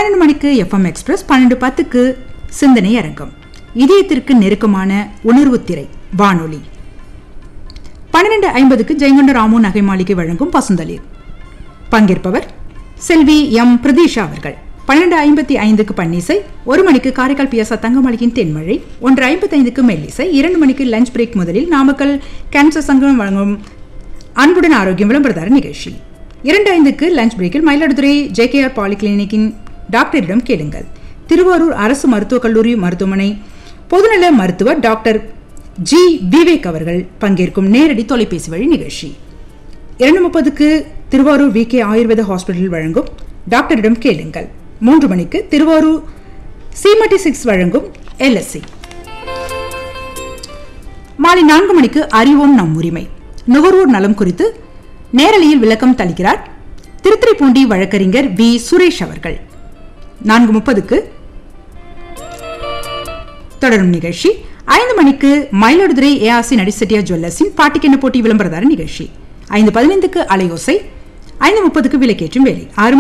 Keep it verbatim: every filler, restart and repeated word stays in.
பன்னிரண்டு மணிக்கு FM express, பன்னெண்டு பத்துக்கு சிந்தனை அரங்கம், இதயத்திற்கு நெருக்கமான உணர்வு திரை வானொலி. பன்னிரண்டு ஐம்பதுக்கு ஜெயங்கொண்ட ராமு நகை மாளிகை வழங்கும் பசுந்தளிர், பங்கேற்பவர் செல்வி எம் பிரதீஷா அவர்கள். பன்னிரண்டு ஐம்பத்தி ஐந்துக்கு பன்னிசை, ஒரு மணிக்கு காரைக்கால் பிஎஸ்ஆ தங்கமாளிகையின் தென்மழை, ஒன்று ஐம்பத்தி ஐந்துக்கு மெல்லிசை, இரண்டு மணிக்கு லஞ்ச் பிரேக். முதலில் நாமக்கல் கேன்சர் சங்கம் வழங்கும் அன்புடன் ஆரோக்கியம் விளம்பரதார நிகழ்ச்சி. இரண்டு ஐந்துக்கு லஞ்ச் பிரேக்கில் மயிலாடுதுறை ஜே கே ஆர் பாலிகிளினிக்கின் டாக்டரிடம் கேளுங்கள், திருவாரூர் அரசு மருத்துவக் கல்லூரி மருத்துவமனை பொதுநல மருத்துவர் டாக்டர் ஜி விவேக் அவர்கள் பங்கேற்கும் நேரடி தொலைபேசி வழி நிகழ்ச்சி. இரண்டு முப்பதுக்கு திருவாரூர் வி கே ஆயுர்வேத ஹாஸ்பிட்டல் வழங்கும் டாக்டரிடம் கேளுங்கள். மூன்று மணிக்கு திருவாரூர் சிமட்டி சிக்ஸ் வழங்கும் எல்எஸ்சி. மாலை நான்கு மணிக்கு அறிவோம் நம் உரிமை, நுகர்வோர் நலம் குறித்து நேரலையில் விளக்கம் தளிக்கிறார் திருத்துறைப்பூண்டி வழக்கறிஞர் வி சுரேஷ் அவர்கள். நான்கு முப்பதுக்கு தொடரும் நிகழ்ச்சி. ஐந்து மணிக்கு மயிலாடுதுறை ஏஆர்சி நடிசெட்டியா ஜுவல்லர்ஸின் பாட்டிக்கென்ன போட்டி விளம்பரதார நிகழ்ச்சி. ஐந்து பதினைந்துக்கு அலையோசை, ஐந்து முப்பதுக்கு விலைக்கேற்றும் வேலை, ஆறு